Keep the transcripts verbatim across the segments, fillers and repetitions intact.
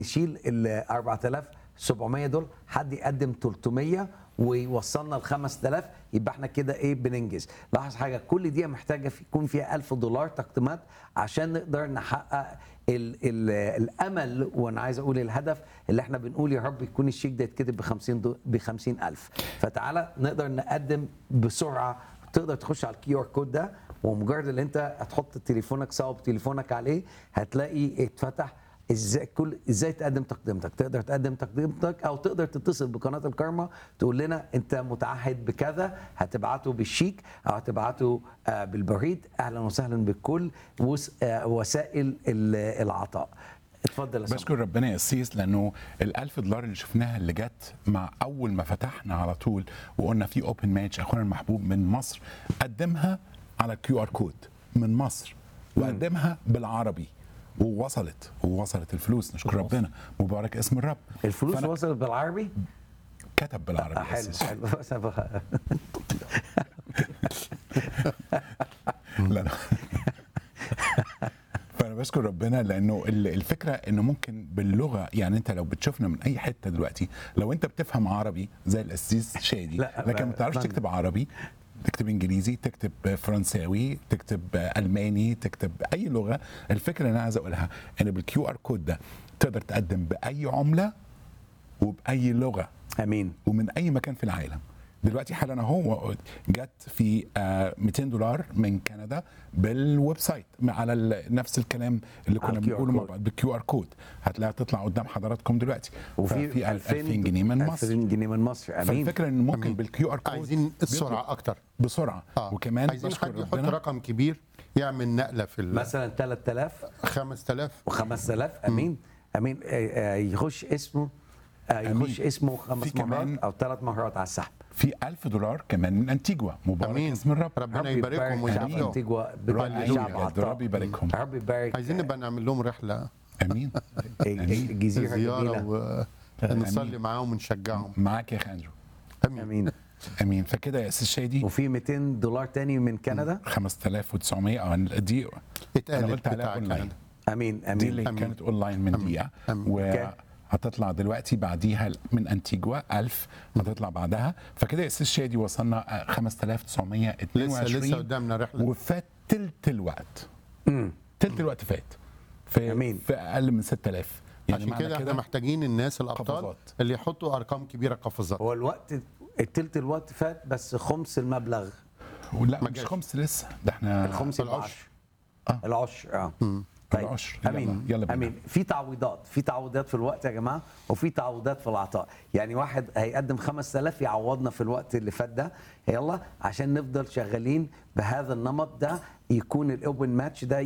يشيل ال أربعة آلاف وسبعمية دول، حد يقدم ثلاثمية ويوصلنا ل خمسة آلاف، يبقى احنا كده ايه بننجز. لاحظ حاجه، كل دي محتاجه في يكون فيها ألف دولار تقديمات عشان نقدر نحقق ال ال الامل، وانا عايز اقول الهدف اللي احنا بنقول يا رب يكون الشيك ده يتكتب ب خمسين ب خمسين ألف. فتعالى نقدر نقدم بسرعه. تقدر تخش على الكيو ار كود ده، ومجرد اللي انت هتحط تليفونك سوا بتليفونك عليه هتلاقي اتفتح ازاي كل ازاي تقدم تقديمتك. تقدر تقدم تقديمتك او تقدر تتصل بقناه الكارما تقول لنا انت متعهد بكذا، هتبعته بالشيك او هتبعته بالبريد. اهلا وسهلا بكل وسائل العطاء. اتفضل يا سامي. بشكر ربنا يا سيس، لانه الألف دولار اللي شفناها اللي جت مع اول ما فتحنا على طول وقلنا في اوبن ماتش اخونا المحبوب من مصر قدمها على كيو ار كود من مصر وقدمها بالعربي ووصلت ووصلت الفلوس. نشكر ربنا، مبارك اسم الرب. الفلوس وصلت بالعربي؟ كتب بالعربي. حلو حلو. لا لا فانا بشكر ربنا، لانه الفكره انه ممكن باللغه، يعني انت لو بتشوفنا من اي حته دلوقتي، لو انت بتفهم عربي زي القسيس شادي لكن ما بتعرفش تكتب عربي، تكتب انجليزي، تكتب فرنساوي، تكتب الماني، تكتب اي لغه، الفكره اللي انا عايز اقولها ان بالكيو ار كود ده تقدر تقدم باي عمله وباي لغه. امين. ومن اي مكان في العالم. دلوقتي حالا اهو جت في مئتين دولار من كندا بالويب سايت على نفس الكلام اللي كنا بنقوله مع بعض بالكيو ار كود، هتلاقيها تطلع قدام حضراتكم دلوقتي. وفي في ألفين جنيه من مصر. ألفين جنيه من مصر. امين. فالفكره ان ممكن بالكيو ار كود عايزين السرعه اكتر بسرعه. آه. وكمان عايزين حد يحط رقم كبير يعمل نقله في مثلا ثلاثة آلاف خمسة آلاف و5000. امين. امين. يخش اسمه يخش اسمه خمس مرات او ثلاث مرات على السحب. في ألف دولار كمان من انتيجوا. مبارك أمين. اسم الرب. ربنا يباركهم ويبارك انتيجوا. ربي يباركهم. ربي يبارك. عايزين نبقى نعمل لهم رحله. امين. جزيره زياره ونصلي معاهم ونشجعهم. معاك يا خاندرو. امين. امين. امين. فكده يا استاذ شادي. وفي مئتين دولار تاني من كندا. خمسة آلاف وتسعمية. اه دي انا قلت عليها اونلاين. امين. امين. دي اللي كانت اونلاين من دقيقه و هتطلع دلوقتي بعديها من انتيجوا ألف، هتطلع بعدها. فكده يا استاذ شادي وصلنا خمسة آلاف وتسعمية واتنين وعشرين. لسه لسه قدامنا رحله. وفات تلت الوقت. امم تلت الوقت فات. في أمين. في اقل من ستة آلاف. يعني عشان كده احنا محتاجين الناس الابطال قفزات. اللي يحطوا ارقام كبيره قفزات. هو الوقت التلت الوقت فات بس خمس المبلغ. لا مش خمس لسه، ده احنا الخمس العشر. اه العشر اه طيب. العشر. امين. يلا بينا. امين. في تعويضات في تعويضات في الوقت يا جماعه، وفي تعويضات في العطاء. يعني واحد هيقدم خمسة آلاف يعوضنا في الوقت اللي فات ده، يلا عشان نفضل شغالين بهذا النمط ده، يكون الاوبن ماتش ده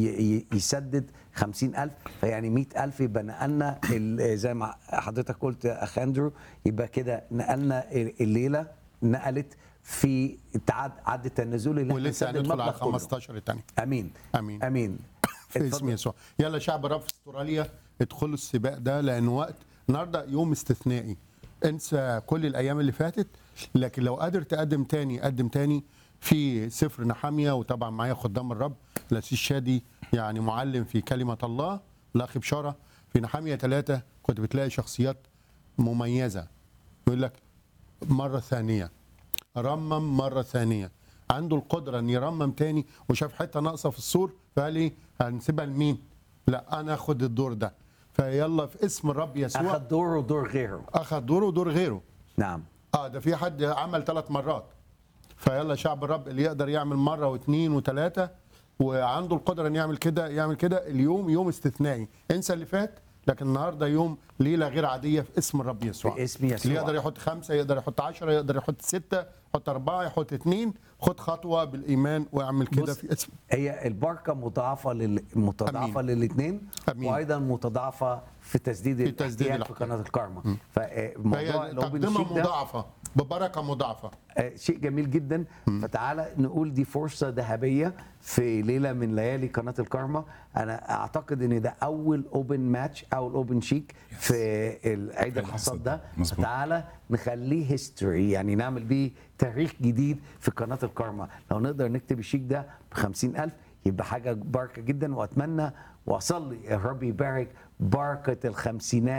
يسدد خمسين ألف. فيعني مئة ألف يبقى نقلنا زي ما حضرتك قلت يا اخ اندرو، يبقى كده نقلنا الليله نقلت في تعد عد التنازل اللي ولسه هندخل على خمستاشر الثاني. امين. امين. امين. في اسم يسوع. يلا شعب الرب في استراليا ادخلوا السباق ده، لان وقت النهارده يوم استثنائي. انسى كل الايام اللي فاتت، لكن لو قادر تقدم تاني قدم تاني في سفر نحمية. وطبعا معايا خدام الرب الأسيس شادي، يعني معلم في كلمه الله، الاخ بشاره. في نحمية ثلاثة كنت بتلاقي شخصيات مميزه، يقول لك مره ثانيه رمم مره ثانيه، عنده القدره ان يرمم تاني، وشاف حته ناقصه في السور فقال لي هنسيبها لمين؟ لا انا اخد الدور ده. فيلا في اسم الرب يسوع. اخذ دوره ودور غيره. اخذ دوره ودور غيره. نعم. اه ده في حد عمل ثلاث مرات. فيلا شعب الرب اللي يقدر يعمل مره واثنين وثلاثه وعنده القدره ان يعمل كده يعمل كده. اليوم يوم استثنائي، انسى اللي فات، لكن النهارده يوم ليله غير عاديه في اسم الرب يسوع. في اسم يسوع. اللي يقدر يحط خمسه، يقدر يحط عشرة، يقدر يحط سته، يحط اربعه، يحط اثنين. خد خطوه بالايمان واعمل كده في اسم. هي البركه مضاعفه لل... متضاعفه للاثنين، وايضا متضاعفه في تسديد الاحتياج في قناه الكارما. فموضوع تقدمه مضاعفه ببركه مضاعفه. شيء جميل جدا. م. فتعالى نقول دي فرصه ذهبيه في ليله من ليالي قناه الكارما. انا اعتقد ان ده اول اوبن ماتش او الاوبن شيك في العيد الحصاد ده. فتعالى نخليه هيستوري، يعني نعمل بيه تاريخ جديد في قناه الكارما. لو نقدر نكتب الشيك ده ب خمسين ألف يبقى حاجه بركه جدا. واتمنى واصلي الرب يبارك بركه الخمسينات